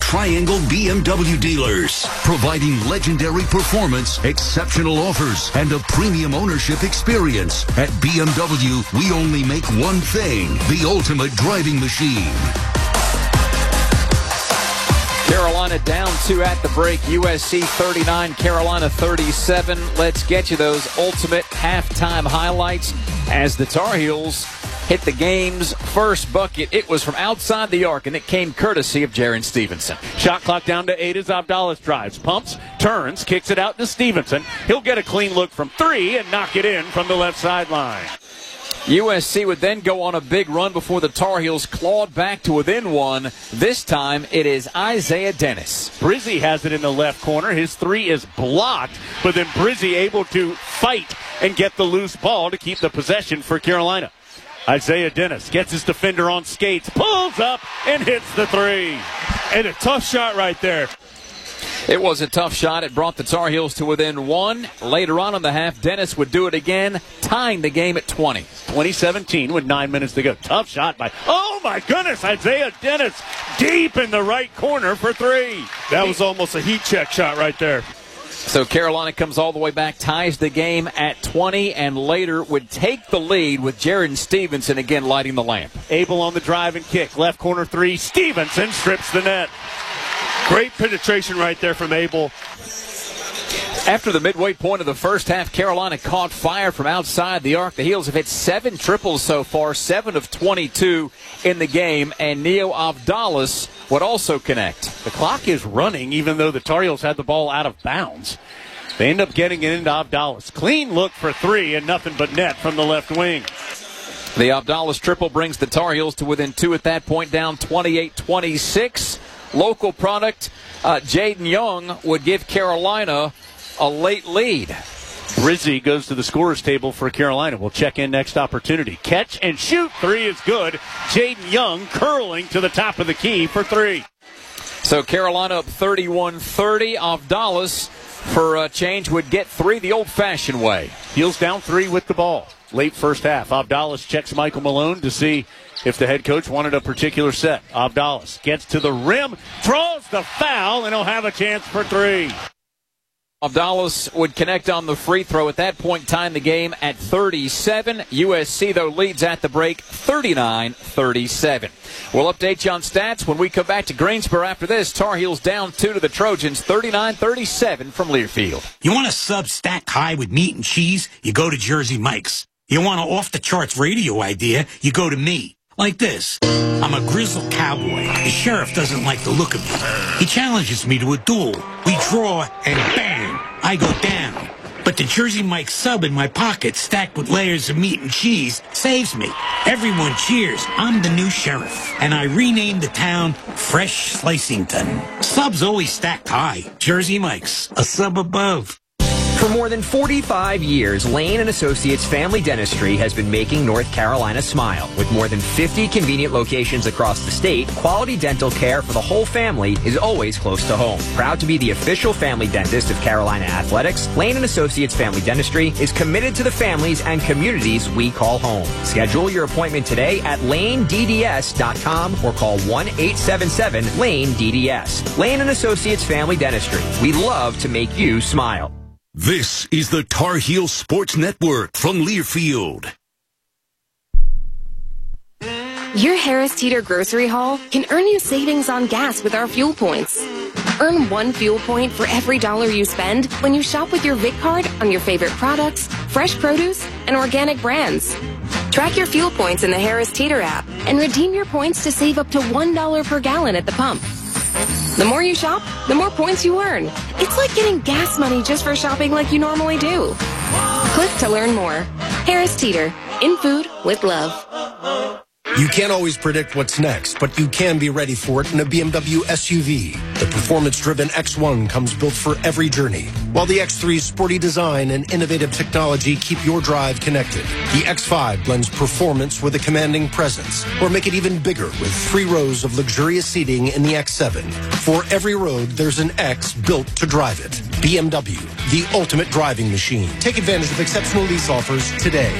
Triangle BMW dealers, providing legendary performance, exceptional offers, and a premium ownership experience. At BMW, we only make one thing, the ultimate driving machine. Carolina down 2 at the break. USC 39, Carolina 37. Let's get you those ultimate halftime highlights as the Tar Heels hit the game's first bucket. It was from outside the arc, and it came courtesy of Jaron Stevenson. Shot clock down to 8 as Abdallah drives, pumps, turns, kicks it out to Stevenson. He'll get a clean look from 3 and knock it in from the left sideline. USC would then go on a big run before the Tar Heels clawed back to within one. This time, it is Isaiah Dennis. Brizzi has it in the left corner. His 3 is blocked, but then Brizzi able to fight and get the loose ball to keep the possession for Carolina. Isaiah Dennis gets his defender on skates, pulls up, and hits the 3. And a tough shot right there. It was a tough shot. It brought the Tar Heels to within 1. Later on in the half, Dennis would do it again, tying the game at 20. 2017 with 9 minutes to go. Tough shot by, oh my goodness, Isaiah Dennis deep in the right corner for 3. That was almost a heat check shot right there. So Carolina comes all the way back, ties the game at 20, and later would take the lead with Jaron Stevenson again lighting the lamp. Abel on the drive and kick. Left corner 3. Stevenson strips the net. Great penetration right there from Abel. After the midway point of the first half, Carolina caught fire from outside the arc. The Heels have hit 7 triples so far, 7 of 22 in the game, and Neo Abdallah would also connect. The clock is running, even though the Tar Heels had the ball out of bounds. They end up getting it into Abdallah. Clean look for 3 and nothing but net from the left wing. The Abdallah triple brings the Tar Heels to within 2 at that point, down 28-26. Local product, Jaden Young would give Carolina a late lead. Brizzi goes to the scorer's table for Carolina. We'll check in next opportunity. Catch and shoot. 3 is good. Jaden Young curling to the top of the key for 3. So Carolina up 31-30. Abdallah, for a change, would get 3 the old-fashioned way. Heels down 3 with the ball. Late first half. Abdallah checks Michael Malone to see if the head coach wanted a particular set. Abdallah gets to the rim, throws the foul, and he'll have a chance for 3. Abdallah would connect on the free throw. At that point, tying the game at 37. USC, though, leads at the break 39-37. We'll update you on stats when we come back to Greensboro after this. Tar Heels down 2 to the Trojans, 39-37 from Learfield. You want a sub stacked high with meat and cheese? You go to Jersey Mike's. You want an off-the-charts radio idea? You go to me. Like this. I'm a grizzled cowboy. The sheriff doesn't like the look of me. He challenges me to a duel. We draw, and bang, I go down. But the Jersey Mike sub in my pocket, stacked with layers of meat and cheese, saves me. Everyone cheers. I'm the new sheriff. And I renamed the town Fresh Slicington. Subs always stacked high. Jersey Mike's, a sub above. For more than 45 years, Lane & Associates Family Dentistry has been making North Carolina smile. With more than 50 convenient locations across the state, quality dental care for the whole family is always close to home. Proud to be the official family dentist of Carolina Athletics, Lane & Associates Family Dentistry is committed to the families and communities we call home. Schedule your appointment today at lanedds.com or call 1-877-LANE-DDS. Lane & Associates Family Dentistry. We love to make you smile. This is the Tar Heel Sports Network from Learfield. Your Harris Teeter grocery haul can earn you savings on gas with our fuel points. Earn 1 fuel point for every $1 you spend when you shop with your Vic card on your favorite products, fresh produce, and organic brands. Track your fuel points in the Harris Teeter app and redeem your points to save up to $1 per gallon at the pump. The more you shop, the more points you earn. It's like getting gas money just for shopping like you normally do. Click to learn more. Harris Teeter. In food with love. You can't always predict what's next, but you can be ready for it in a BMW SUV. The performance-driven X1 comes built for every journey, while the X3's sporty design and innovative technology keep your drive connected. The X5 blends performance with a commanding presence, or make it even bigger with 3 rows of luxurious seating in the X7. For every road, there's an X built to drive it. BMW, the ultimate driving machine. Take advantage of exceptional lease offers today.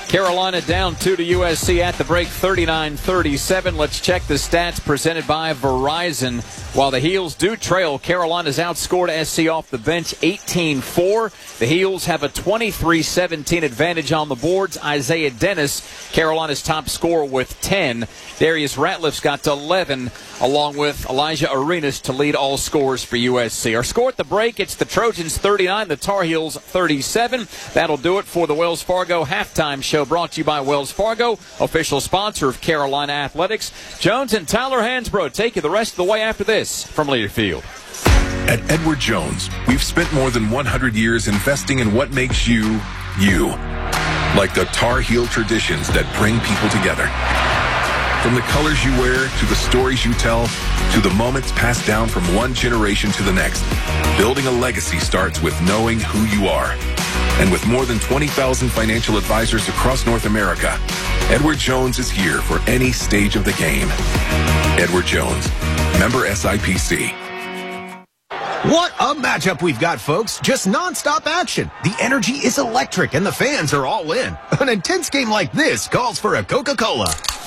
Carolina down 2 to USC at the break, 39-37. Let's check the stats presented by Verizon. While the Heels do trail, Carolina's outscored SC off the bench 18-4. The Heels have a 23-17 advantage on the boards. Isaiah Dennis, Carolina's top scorer, with 10. Darius Ratliff's got 11, along with Elijah Arenas to lead all scorers for USC. Our score at the break, it's the Trojans 39, the Tar Heels 37. That'll do it for the Wells Fargo Halftime Show, brought to you by Wells Fargo, official sponsor of Carolina Athletics. Jones and Tyler Hansbrough take you the rest of the way after this from Learfield. At Edward Jones, we've spent more than 100 years investing in what makes you, you. Like the Tar Heel traditions that bring people together. From the colors you wear, to the stories you tell, to the moments passed down from one generation to the next. Building a legacy starts with knowing who you are. And with more than 20,000 financial advisors across North America, Edward Jones is here for any stage of the game. Edward Jones, member SIPC. What a matchup we've got, folks. Just nonstop action. The energy is electric and the fans are all in. An intense game like this calls for a Coca-Cola.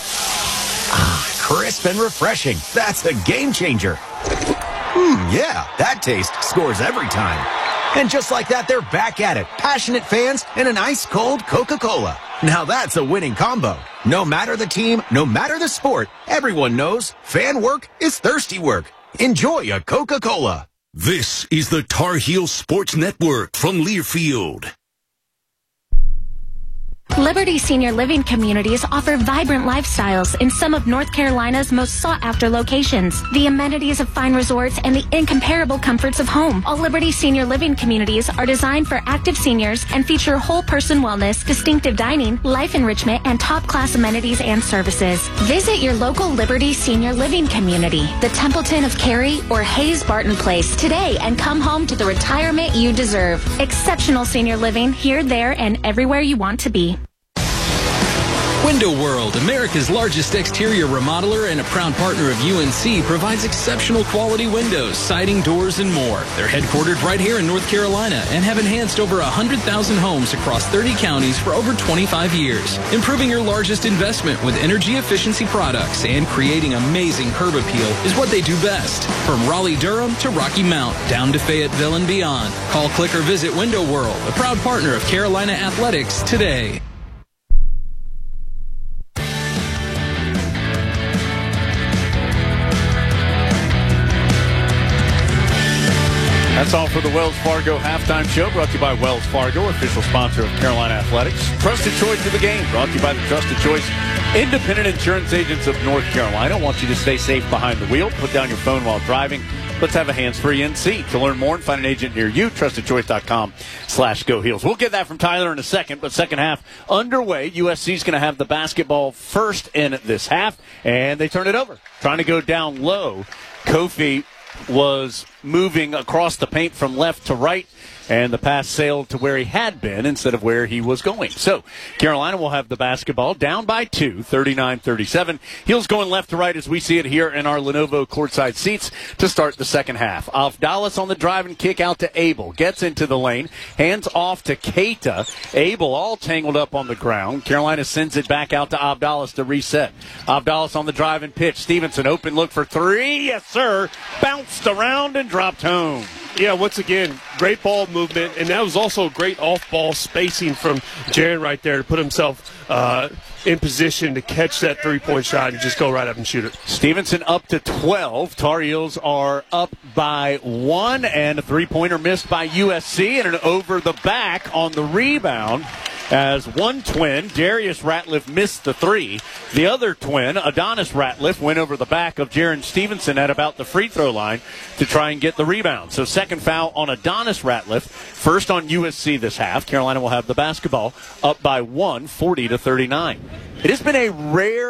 Crisp and refreshing. That's a game changer. Yeah, that taste scores every time. And just like that, they're back at it. Passionate fans and an ice-cold Coca-Cola. Now that's a winning combo. No matter the team, no matter the sport, everyone knows fan work is thirsty work. Enjoy a Coca-Cola. This is the Tar Heel Sports Network from Learfield. Liberty Senior Living Communities offer vibrant lifestyles in some of North Carolina's most sought-after locations. The amenities of fine resorts and the incomparable comforts of home. All Liberty Senior Living Communities are designed for active seniors and feature whole-person wellness, distinctive dining, life enrichment, and top-class amenities and services. Visit your local Liberty Senior Living Community, the Templeton of Cary or Hayes Barton Place today, and come home to the retirement you deserve. Exceptional senior living here, there, and everywhere you want to be. Window World, America's largest exterior remodeler and a proud partner of UNC, provides exceptional quality windows, siding, doors, and more. They're headquartered right here in North Carolina and have enhanced over 100,000 homes across 30 counties for over 25 years. Improving your largest investment with energy efficiency products and creating amazing curb appeal is what they do best. From Raleigh-Durham to Rocky Mount, down to Fayetteville and beyond. Call, click, or visit Window World, a proud partner of Carolina Athletics, today. That's all for the Wells Fargo Halftime Show, brought to you by Wells Fargo, official sponsor of Carolina Athletics. Trusted choice of the game, brought to you by the Trusted Choice Independent Insurance Agents of North Carolina. Want you to stay safe behind the wheel. Put down your phone while driving. Let's have a hands-free NC. To learn more and find an agent near you, trustedchoice.com/GoHeels. We'll get that from Tyler in a second, but second half underway. USC's going to have the basketball first in this half, and they turn it over. Trying to go down low. Kofi was moving across the paint from left to right, and the pass sailed to where he had been instead of where he was going. So Carolina will have the basketball down by 2, 39-37. Heels going left to right as we see it here in our Lenovo courtside seats to start the second half. Dallas on the drive and kick out to Abel. Gets into the lane. Hands off to Keita. Abel all tangled up on the ground. Carolina sends it back out to Abdallas to reset. Abdallas on the drive and pitch. Stevenson open look for three. Yes, sir. Bounced around and dropped home. Yeah, once again, great ball movement, and that was also great off-ball spacing from Jaren right there to put himself in position to catch that three-point shot and just go right up and shoot it. Stevenson up to 12. Tar Heels are up by 1, and a three-pointer missed by USC, and an over the back on the rebound. As one twin, Darius Ratliff, missed the three. The other twin, Adonis Ratliff, went over the back of Jaron Stevenson at about the free throw line to try and get the rebound. So second foul on Adonis Ratliff. First on USC this half. Carolina will have the basketball up by 1, 40-39. It has been a rare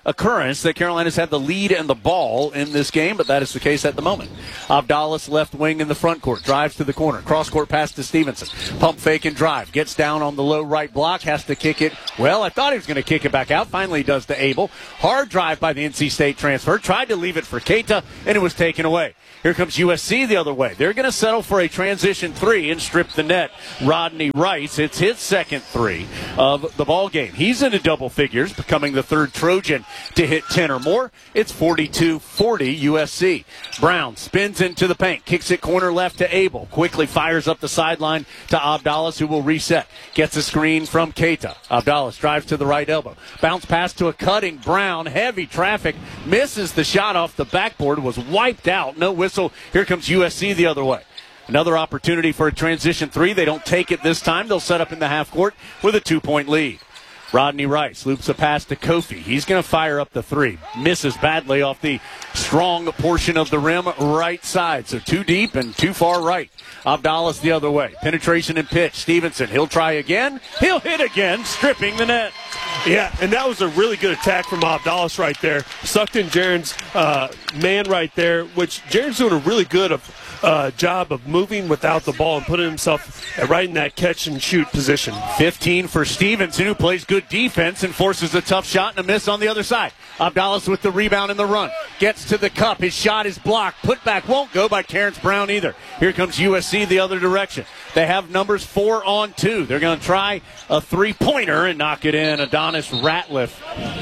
occurrence that Carolina's had the lead and the ball in this game, but that is the case at the moment. Abdallas left wing in the front court, drives to the corner, cross-court pass to Stevenson. Pump fake and drive, gets down on the low right block, has to kick it. Well, I thought he was going to kick it back out. Finally he does to Abel. Hard drive by the NC State transfer. Tried to leave it for Keita, and it was taken away. Here comes USC the other way. They're going to settle for a transition three and strip the net. Rodney Rice, it's his second three of the ball game. He's into double figures, becoming the third Trojan to hit 10 or more. It's 42-40 USC. Brown spins into the paint, kicks it corner left to Abel. Quickly fires up the sideline to Abdallas, who will reset. Gets a screen from Keita. Abdallas drives to the right elbow. Bounce pass to a cutting Brown. Heavy traffic. Misses the shot off the backboard. Was wiped out. No whistle. Here comes USC the other way. Another opportunity for a transition three. They don't take it this time. They'll set up in the half court with a 2-point lead. Rodney Rice loops a pass to Kofi. He's going to fire up the three. Misses badly off the strong portion of the rim right side. So too deep and too far right. Abdallas the other way. Penetration and pitch. Stevenson, he'll try again. He'll hit again, stripping the net. Yeah, and that was a really good attack from Abdallas right there. Sucked in Jaren's man right there, which Jaren's doing a really good job of moving without the ball and putting himself right in that catch-and-shoot position. 15 for Stevenson, who plays good defense and forces a tough shot and a miss on the other side. Abdallas with the rebound in the run. Gets to the cup. His shot is blocked. Put back won't go by Terrence Brown either. Here comes USC the other direction. They have numbers 4-on-2. They're going to try a three-pointer and knock it in. Adonis Ratliff.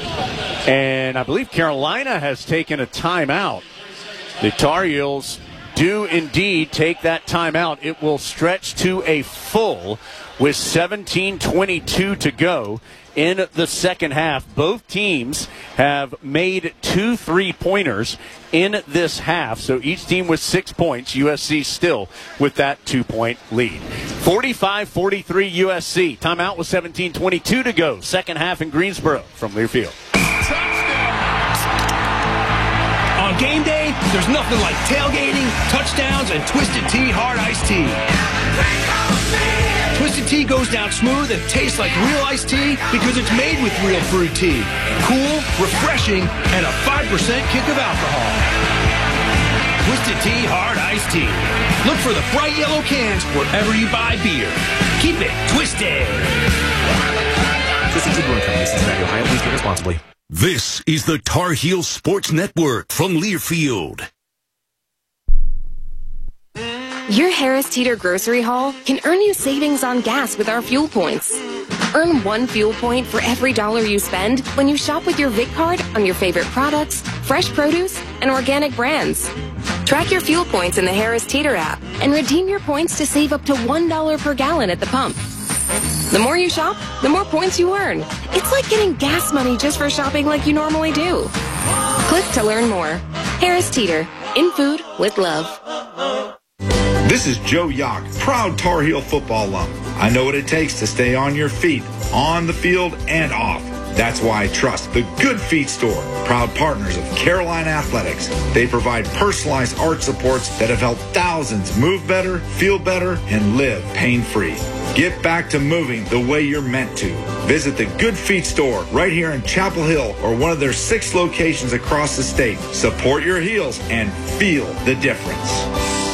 And I believe Carolina has taken a timeout. The Tar Heels do indeed take that timeout. It will stretch to a full with 17:22 to go in the second half. Both teams have made 2 3-pointers in this half, so each team with 6 points. USC still with that 2-point lead. 45-43 USC. Timeout with 17:22 to go. Second half in Greensboro from Learfield. On game day, there's nothing like tailgating, touchdowns, and Twisted Tea Hard Iced Tea. Twisted Tea goes down smooth and tastes like real iced tea because it's made with real fruit tea. Cool, refreshing, and a 5% kick of alcohol. Twisted Tea Hard Iced Tea. Look for the bright yellow cans wherever you buy beer. Keep it twisted. Twisted Tea Brewing Company, Cincinnati, Ohio. Please drink responsibly. This is the Tar Heel Sports Network from Learfield. Your Harris Teeter grocery haul can earn you savings on gas with our fuel points. Earn 1 fuel point for every $1 you spend when you shop with your Vic card on your favorite products, fresh produce, and organic brands. Track your fuel points in the Harris Teeter app and redeem your points to save up to $1 per gallon at the pump. The more you shop, the more points you earn. It's like getting gas money just for shopping like you normally do. Click to learn more. Harris Teeter, in food with love. This is Joe Yock, proud Tar Heel football alum. I know what it takes to stay on your feet, on the field and off. That's why I trust the Good Feet Store, proud partners of Carolina Athletics. They provide personalized arch supports that have helped thousands move better, feel better, and live pain-free. Get back to moving the way you're meant to. Visit the Good Feet Store right here in Chapel Hill or one of their 6 locations across the state. Support your heels and feel the difference.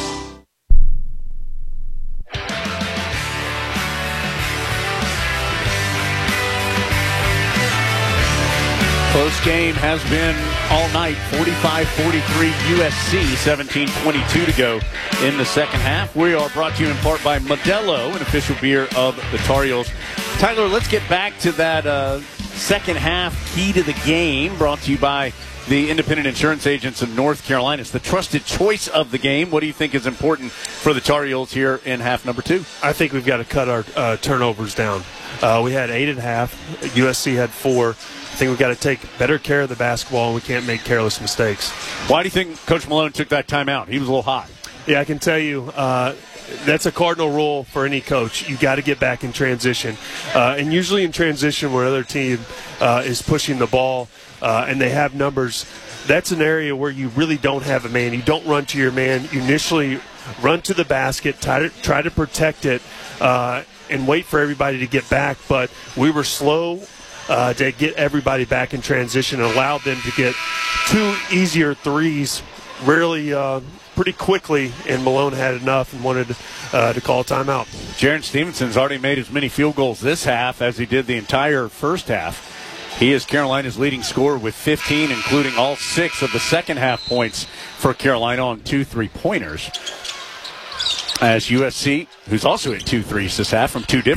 Close game has been all night. 45-43 USC, 17:22 to go in the second half. We are brought to you in part by Modelo, an official beer of the Tar Heels. Tyler, let's get back to that second half key to the game, brought to you by the independent insurance agents of North Carolina. It's the trusted choice of the game. What do you think is important for the Tar Heels here in half number 2? I think we've got to cut our turnovers down. We had 8 at half. USC had 4. I think we've got to take better care of the basketball, and we can't make careless mistakes. Why do you think Coach Malone took that timeout? He was a little hot. Yeah, I can tell you that's a cardinal rule for any coach. You got to get back in transition. And usually in transition where another team is pushing the ball and they have numbers, that's an area where you really don't have a man. You don't run to your man. You initially run to the basket, try to protect it, and wait for everybody to get back. But we were slow to get everybody back in transition and allowed them to get 2 easier threes really pretty quickly, and Malone had enough and wanted to call a timeout. Jaron Stevenson's already made as many field goals this half as he did the entire first half. He is Carolina's leading scorer with 15, including all 6 of the second half points for Carolina on 2 3-pointers. As USC, who's also hit 2 threes this half from 2 different